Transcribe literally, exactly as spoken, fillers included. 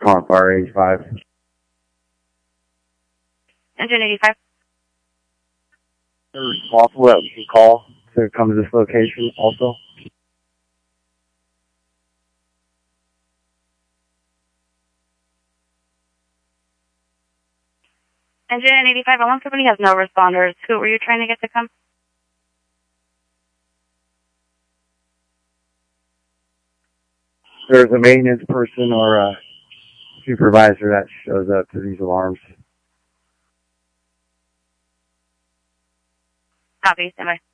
calling Fire eighty-five. Engine eighty-five. Is it possible that we can call to come to this location also? Engine eighty-five, Alarm Company has no responders. Who were you trying to get to come? There's a maintenance person or a supervisor that shows up to these alarms. Copy, stand by.